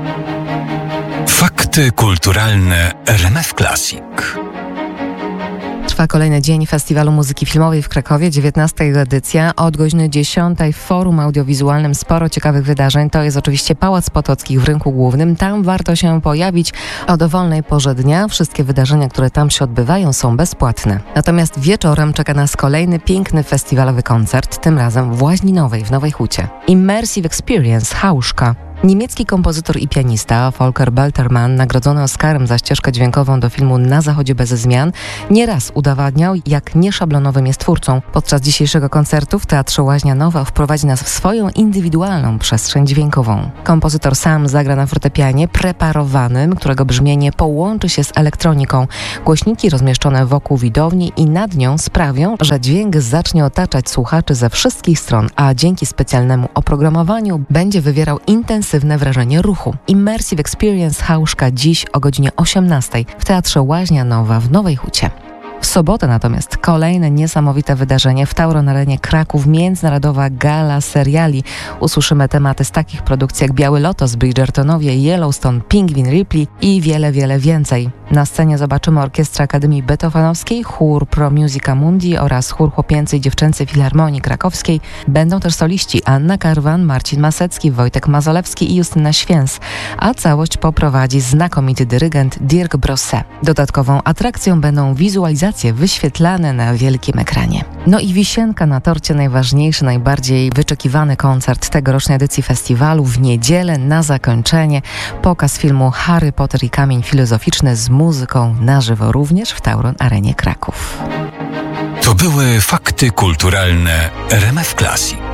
Fakty kulturalne RMF Classic. Trwa kolejny dzień Festiwalu Muzyki Filmowej w Krakowie, 19. edycja. Od godziny 10 w Forum Audiowizualnym sporo ciekawych wydarzeń. To jest oczywiście Pałac Potockich w Rynku Głównym. Tam warto się pojawić o dowolnej porze dnia. Wszystkie wydarzenia, które tam się odbywają, są bezpłatne. Natomiast wieczorem czeka nas kolejny piękny festiwalowy koncert, tym razem w Łaźninowej w Nowej Hucie. Immersive Experience Hauszka. Niemiecki kompozytor i pianista Volker Beltermann, nagrodzony Oscarem za ścieżkę dźwiękową do filmu Na zachodzie bez zmian, nieraz udowadniał, jak nieszablonowym jest twórcą. Podczas dzisiejszego koncertu w Teatrze Łaźnia Nowa wprowadzi nas w swoją indywidualną przestrzeń dźwiękową. Kompozytor sam zagra na fortepianie preparowanym, którego brzmienie połączy się z elektroniką. Głośniki rozmieszczone wokół widowni i nad nią sprawią, że dźwięk zacznie otaczać słuchaczy ze wszystkich stron, a dzięki specjalnemu oprogramowaniu będzie wywierał intensywne wrażenie ruchu. Immersive Experience Hauszka dziś o godzinie 18 w Teatrze Łaźnia Nowa w Nowej Hucie. W sobotę natomiast kolejne niesamowite wydarzenie w Tauron Arenie Kraków, międzynarodowa gala seriali. Usłyszymy tematy z takich produkcji jak Biały Lotos, Bridgertonowie, Yellowstone, Pingwin Ripley i wiele, wiele więcej. Na scenie zobaczymy Orkiestrę Akademii Beethovenowskiej, chór Pro Musica Mundi oraz chór chłopięcy i dziewczęcy Filharmonii Krakowskiej. Będą też soliści Anna Karwan, Marcin Masecki, Wojtek Mazolewski i Justyna Święs, a całość poprowadzi znakomity dyrygent Dirk Brosset. Dodatkową atrakcją będą wizualizacje wyświetlane na wielkim ekranie. No i wisienka na torcie, najważniejszy, najbardziej wyczekiwany koncert tegorocznej edycji festiwalu w niedzielę na zakończenie. Pokaz filmu Harry Potter i Kamień Filozoficzny z muzyką na żywo również w Tauron Arenie Kraków. To były fakty kulturalne RMF Classic.